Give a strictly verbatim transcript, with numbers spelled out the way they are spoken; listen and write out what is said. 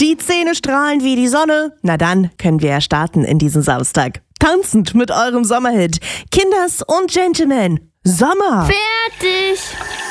Die Zähne strahlen wie die Sonne. Na dann können wir ja starten in diesen Samstag. Tanzend mit eurem Sommerhit. Kinders und Gentlemen, Sommer. Fertig.